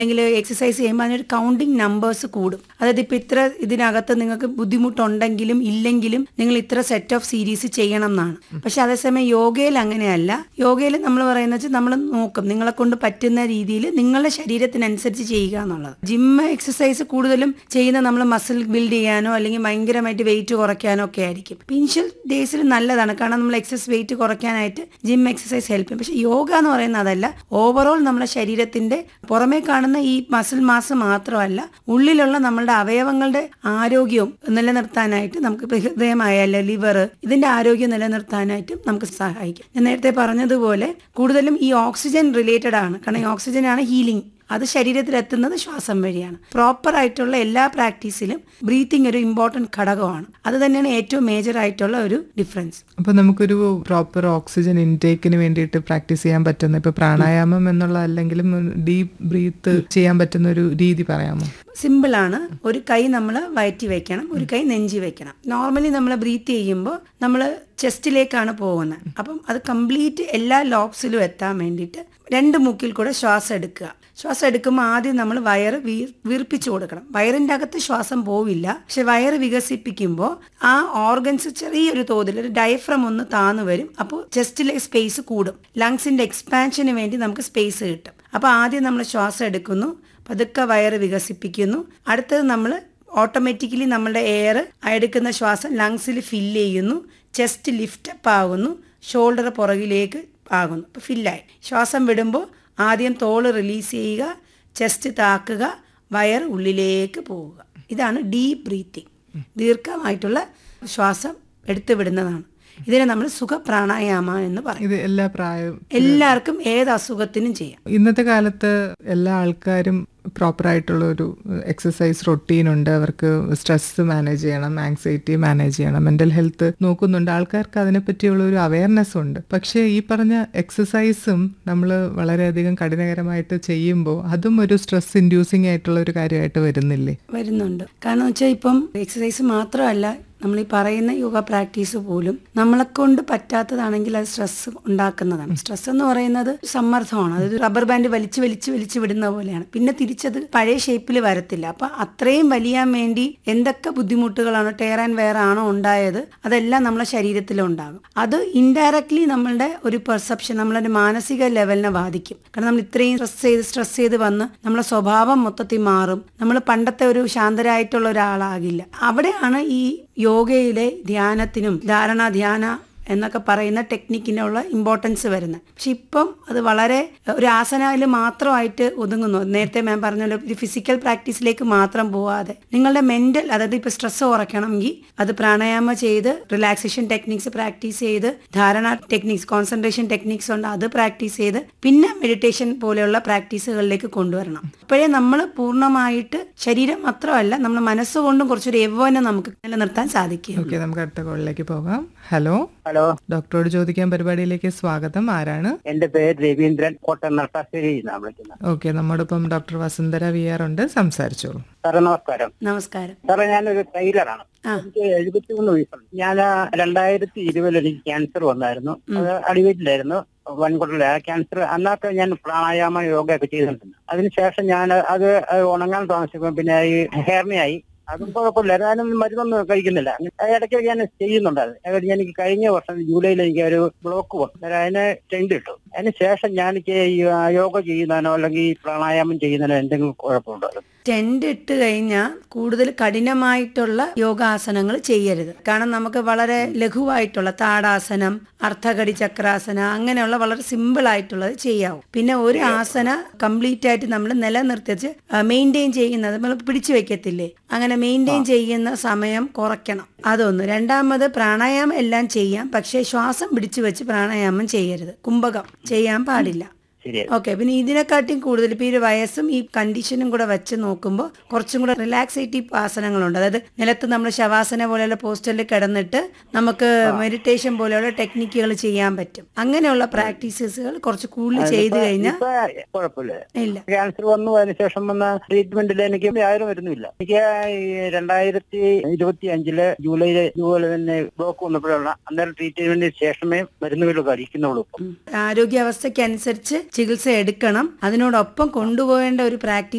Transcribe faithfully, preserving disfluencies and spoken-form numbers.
അല്ലെങ്കിൽ എക്സസൈസ് ചെയ്യുമ്പോൾ അതിനൊരു കൗണ്ടിങ് നമ്പേഴ്സ് കൂടും. അതായത് ഇപ്പം ഇത്ര ഇതിനകത്ത് നിങ്ങൾക്ക് ബുദ്ധിമുട്ടുണ്ടെങ്കിലും ഇല്ലെങ്കിലും നിങ്ങൾ ഇത്ര സെറ്റ് ഓഫ് സീരീസ് ചെയ്യണം എന്നാണ്. പക്ഷെ അതേസമയം യോഗയിൽ അങ്ങനെയല്ല. യോഗയിൽ നമ്മൾ പറയുന്നത് വെച്ചാൽ നമ്മൾ നോക്കും നിങ്ങളെ കൊണ്ട് പറ്റുന്ന രീതിയിൽ നിങ്ങളുടെ ശരീരത്തിനനുസരിച്ച് ചെയ്യുക എന്നുള്ളത്. ജിം എക്സസൈസ് കൂടുതലും ചെയ്യുന്ന നമ്മൾ മസിൽ ബിൽഡ് ചെയ്യാനോ അല്ലെങ്കിൽ ഭയങ്കരമായിട്ട് വെയിറ്റ് കുറയ്ക്കാനോ ഒക്കെ ആയിരിക്കും. ഇനിഷ്യൽ ഡേയ്സിൽ നല്ലതാണ്, കാരണം നമ്മൾ എക്സസ് വെയിറ്റ് കുറയ്ക്കാനായിട്ട് ജിം എക്സസൈസ് ഹെൽപ്പ് ചെയ്യും. പക്ഷെ യോഗ എന്ന് പറയുന്നത് അതല്ല. ഓവറോൾ നമ്മുടെ ശരീരത്തിന്റെ പുറമേ കാണുന്ന ഈ മസിൽ മാസ് മാത്രമല്ല, ഉള്ളിലുള്ള നമ്മളുടെ അവയവങ്ങളുടെ ആരോഗ്യവും നിലനിർത്താനായിട്ട് നമുക്ക് ഹൃദയമായാലും ലിവർ ഇതിന്റെ ആരോഗ്യം നിലനിർത്താനായിട്ടും നമുക്ക് സഹായിക്കും. ഞാൻ നേരത്തെ പറഞ്ഞതുപോലെ കൂടുതലും ഈ ഓക്സിജൻ റിലേറ്റഡ് ആണ്, കാരണം ഈ ഓക്സിജൻ ആണ് ഹീലിംഗ്. അത് ശരീരത്തിൽ എത്തുന്നത് ശ്വാസം വഴിയാണ്. പ്രോപ്പർ ആയിട്ടുള്ള എല്ലാ പ്രാക്ടീസിലും ബ്രീത്തിങ് ഒരു ഇമ്പോർട്ടന്റ് ഘടകമാണ്. അത് തന്നെയാണ് ഏറ്റവും മേജർ ആയിട്ടുള്ള ഒരു ഡിഫറൻസ്. അപ്പൊ നമുക്കൊരു പ്രോപ്പർ ഓക്സിജൻ ഇൻടേക്കിന് വേണ്ടിയിട്ട് പ്രാക്ടീസ് ചെയ്യാൻ പറ്റുന്ന ഇപ്പൊ പ്രാണായാമം എന്നുള്ള അല്ലെങ്കിലും ഡീപ് ബ്രീത്ത് ചെയ്യാൻ പറ്റുന്ന ഒരു രീതി പറയാമോ? സിമ്പിൾ ആണ്. ഒരു കൈ നമ്മൾ വയറ്റി വെക്കണം, ഒരു കൈ നെഞ്ചി വെക്കണം. നോർമലി നമ്മൾ ബ്രീത്ത് ചെയ്യുമ്പോൾ നമ്മൾ ചെസ്റ്റിലേക്കാണ് പോകുന്നത്. അപ്പം അത് കംപ്ലീറ്റ് എല്ലാ ലോബ്സിലും എത്താൻ വേണ്ടിയിട്ട് രണ്ട് മൂക്കിൽ കൂടെ ശ്വാസം എടുക്കുക. ശ്വാസം എടുക്കുമ്പോൾ ആദ്യം നമ്മൾ വയറ് വീർ വീർപ്പിച്ചു കൊടുക്കണം. വയറിൻ്റെ അകത്ത് ശ്വാസം പോവില്ല, പക്ഷെ വയറ് വികസിപ്പിക്കുമ്പോൾ ആ ഓർഗൻസ് ചെറിയൊരു തോതിൽ ഒരു ഡയഫ്രം ഒന്ന് താന്നു വരും. അപ്പോൾ ചെസ്റ്റിലെ സ്പേസ് കൂടും. ലങ്സിന്റെ എക്സ്പാൻഷന് വേണ്ടി നമുക്ക് സ്പേസ് കിട്ടും. അപ്പോൾ ആദ്യം നമ്മൾ ശ്വാസം എടുക്കുന്നു, പതുക്കെ വയറ് വികസിപ്പിക്കുന്നു. അടുത്തത് നമ്മൾ ഓട്ടോമാറ്റിക്കലി നമ്മുടെ എയർ എടുക്കുന്ന ശ്വാസം ലങ്സിൽ ഫില്ല് ചെയ്യുന്നു, ചെസ്റ്റ് ലിഫ്റ്റപ്പ് ആകുന്നു, ഷോൾഡർ പുറകിലേക്ക് ആകുന്നു. അപ്പോൾ ഫില്ലായി. ശ്വാസം വിടുമ്പോൾ ആദ്യം തോള് റിലീസ് ചെയ്യുക, ചെസ്റ്റ് താക്കുക, വയർ ഉള്ളിലേക്ക് പോവുക. ഇതാണ് ഡീപ്പ് ബ്രീത്തിങ്. ദീർഘമായിട്ടുള്ള ശ്വാസം എടുത്തു വിടുന്നതാണ്. ഇതിനെ നമ്മൾ സുഖപ്രാണായാമ എന്ന് പറയും. ഇത് എല്ലാ പ്രായവും എല്ലാവർക്കും ഏത് അസുഖത്തിനും ചെയ്യാം. ഇന്നത്തെ കാലത്ത് എല്ലാ ആൾക്കാരും പ്രോപ്പർ ആയിട്ടുള്ള ഒരു എക്സസൈസ് റൊട്ടീൻ ഉണ്ട്. അവർക്ക് സ്ട്രെസ് മാനേജ് ചെയ്യണം, ആങ്സൈറ്റി മാനേജ് ചെയ്യണം, മെന്റൽ ഹെൽത്ത് നോക്കുന്നുണ്ട്. ആൾക്കാർക്ക് അതിനെപ്പറ്റിയുള്ള ഒരു അവയർനെസ് ഉണ്ട്. പക്ഷേ ഈ പറഞ്ഞ എക്സസൈസും നമ്മൾ വളരെയധികം കഠിനകരമായിട്ട് ചെയ്യുമ്പോൾ അതും ഒരു സ്ട്രെസ് ഇൻഡ്യൂസിങ് ആയിട്ടുള്ള ഒരു കാര്യമായിട്ട് വരുന്നില്ലേ? വരുന്നുണ്ട്. കാരണം വെച്ചാൽ ഇപ്പം എക്സസൈസ് മാത്രമല്ല, നമ്മൾ ഈ പറയുന്ന യോഗ പ്രാക്ടീസ് പോലും നമ്മളെ കൊണ്ട് പറ്റാത്തതാണെങ്കിൽ അത് സ്ട്രെസ് ഉണ്ടാക്കുന്നതാണ്. സ്ട്രെസ് എന്ന് പറയുന്നത് സമ്മർദ്ദമാണ്. അതായത് റബ്ബർ ബാൻഡ് വലിച്ച് വലിച്ച് വലിച്ച് വിടുന്ന പോലെയാണ്. പിന്നെ തിരിച്ചത് പഴയ ഷേപ്പിൽ വരത്തില്ല. അപ്പൊ അത്രയും വലിയാൻ വേണ്ടി എന്തൊക്കെ ബുദ്ധിമുട്ടുകളാണോ ടയർ ആൻഡ് വെയർ ആണോ ഉണ്ടായത് അതെല്ലാം നമ്മളെ ശരീരത്തിലുണ്ടാകും. അത് ഇൻഡയറക്ട്ലി നമ്മളുടെ ഒരു പെർസെപ്ഷൻ, നമ്മളൊരു മാനസിക ലെവലിനെ ബാധിക്കും. കാരണം നമ്മൾ ഇത്രയും സ്ട്രെസ് ചെയ്ത് സ്ട്രെസ് ചെയ്ത് വന്ന് നമ്മളെ സ്വഭാവം മൊത്തത്തിൽ മാറും. നമ്മൾ പണ്ടത്തെ ഒരു ശാന്തരായിട്ടുള്ള ഒരാളാകില്ല. അവിടെയാണ് ഈ യോഗയിലെ ധ്യാനത്തിനും ധാരണ ധ്യാന എന്നൊക്കെ പറയുന്ന ടെക്നിക്കിനുള്ള ഇമ്പോർട്ടൻസ് വരുന്നത്. പക്ഷെ ഇപ്പം അത് വളരെ ഒരു ആസനയിൽ മാത്രമായിട്ട് ഒതുങ്ങുന്നു. നേരത്തെ മാം പറഞ്ഞല്ലോ, ഒരു ഫിസിക്കൽ പ്രാക്ടീസിലേക്ക് മാത്രം പോവാതെ നിങ്ങളുടെ മെന്റൽ, അതായത് ഇപ്പൊ സ്ട്രെസ് കുറയ്ക്കണമെങ്കിൽ അത് പ്രാണായാമം ചെയ്ത് റിലാക്സേഷൻ ടെക്നിക്സ് പ്രാക്ടീസ് ചെയ്ത്, ധാരണ ടെക്നിക്സ്, കോൺസെൻട്രേഷൻ ടെക്നിക്സ് ഉണ്ട്, അത് പ്രാക്ടീസ് ചെയ്ത് പിന്നെ മെഡിറ്റേഷൻ പോലെയുള്ള പ്രാക്ടീസുകളിലേക്ക് കൊണ്ടുവരണം. അപ്പോഴേ നമ്മൾ പൂർണ്ണമായിട്ട് ശരീരം മാത്രമല്ല നമ്മൾ മനസ്സുകൊണ്ടും കുറച്ചൊരു യൗവനം നമുക്ക് നിലനിർത്താൻ സാധിക്കും. ഓക്കെ, നമുക്ക് അടുത്ത കോളിലേക്ക് പോകാം. ഹലോ ഹലോ, ഡോക്ടറോട് ചോദിക്കാൻ പരിപാടിയിലേക്ക് സ്വാഗതം. ആരാണ്? എന്റെ പേര് രവീന്ദ്രൻ, കോട്ടയം നർത്താശ്ശേരി വിളിക്കുന്നത്. ഓക്കെ, നമ്മോടൊപ്പം ഡോക്ടർ വസുന്ധര വി ആർ ഉണ്ട്. സംസാരിച്ചോളൂ. സാറേ നമസ്കാരം. നമസ്കാരം. സാറേ ഞാനൊരു ടൈലറാണ്. എനിക്ക് എഴുപത്തിമൂന്ന് വയസ്സുണ്ട്. ഞാൻ രണ്ടായിരത്തി ഇരുപതിൽ എനിക്ക് ക്യാൻസർ വന്നായിരുന്നു. അത് അടിവയറ്റിലായിരുന്നു, വൻകുടലിലെ ക്യാൻസർ. അന്നൊക്കെ ഞാൻ പ്രാണായാമ യോഗ ഒക്കെ ചെയ്തിട്ടുണ്ട്. അതിനുശേഷം ഞാൻ അത് ഉണങ്ങാൻ താമസിക്കും. പിന്നെ ഈ ഹെയർണിയായി. അതും കുഴപ്പമില്ല, ഞാനൊന്നും മരുന്നൊന്നും കഴിക്കുന്നില്ല. ഇടയ്ക്ക് ഞാൻ ചെയ്യുന്നുണ്ട്. അത് എനിക്ക് കഴിഞ്ഞ വർഷം ജൂലൈയിൽ എനിക്ക് ഒരു ബ്ലോക്ക് വന്നു. അതിന് ടെൻഡ് ഇട്ടു. അതിന് ശേഷം ഞാൻ യോഗ ചെയ്യുന്നതിനോ അല്ലെങ്കിൽ പ്രാണായാമം ചെയ്യുന്നതിനോ എന്തെങ്കിലും കുഴപ്പമുണ്ടോ? ടെൻഡ് ഇട്ട് കഴിഞ്ഞാൽ കൂടുതൽ കഠിനമായിട്ടുള്ള യോഗാസനങ്ങൾ ചെയ്യരുത്. കാരണം നമുക്ക് വളരെ ലഘുവായിട്ടുള്ള താടാസനം, അർദ്ധകടി ചക്രാസന, അങ്ങനെയുള്ള വളരെ സിമ്പിൾ ആയിട്ടുള്ളത് ചെയ്യാവും. പിന്നെ ഒരു ആസന കംപ്ലീറ്റ് ആയിട്ട് നമ്മൾ നിലനിർത്തിച്ച് മെയിൻറ്റെയിൻ ചെയ്യുന്നത് നമ്മൾ പിടിച്ചു വെക്കത്തില്ലേ, അങ്ങനെ മെയിൻറ്റെയിൻ ചെയ്യുന്ന സമയം കുറയ്ക്കണം. അതൊന്ന്. രണ്ടാമത് പ്രാണായാമം എല്ലാം ചെയ്യാം, പക്ഷേ ശ്വാസം പിടിച്ചു വെച്ച് പ്രാണായാമം ചെയ്യരുത്. കുംഭകം ചെയ്യാൻ പാടില്ല. ഓക്കെ. പിന്നെ ഇതിനെക്കാട്ടിയും കൂടുതൽ ഇപ്പൊ ഈ ഒരു വയസ്സും ഈ കണ്ടീഷനും കൂടെ വെച്ച് നോക്കുമ്പോൾ കുറച്ചും കൂടെ റിലാക്സേറ്റീവ് ആസനങ്ങളുണ്ട്. അതായത് നിലത്ത് നമ്മൾ ശവാസന പോലെയുള്ള പോസ്റ്ററിൽ കിടന്നിട്ട് നമുക്ക് മെഡിറ്റേഷൻ പോലെയുള്ള ടെക്നിക്കുകൾ ചെയ്യാൻ പറ്റും. അങ്ങനെയുള്ള പ്രാക്ടീസസുകൾ കുറച്ച് കൂടുതൽ ചെയ്ത് കഴിഞ്ഞാൽ കുഴപ്പമില്ല. ഇല്ല. ക്യാൻസർ വന്നു, അതിനുശേഷം വന്ന ട്രീറ്റ്മെന്റിൽ എനിക്ക് ആരും വരുന്നില്ല. എനിക്ക് രണ്ടായിരത്തി ഇരുപത്തി അഞ്ചില് ജൂലൈയില് ഇതുപോലെ തന്നെ ബ്ലോക്ക് വന്നപ്പോഴാണ്. അന്നേരം ട്രീറ്റ്മെന്റിന് ശേഷമേ മരുന്നുകൾ കഴിക്കുന്നുള്ളൂ. ആരോഗ്യാവസ്ഥയ്ക്ക് അനുസരിച്ച് ചികിത്സ എടുക്കണം. അതിനോടൊപ്പം കൊണ്ടുപോകേണ്ട ഒരു പ്രാക്ടീസ്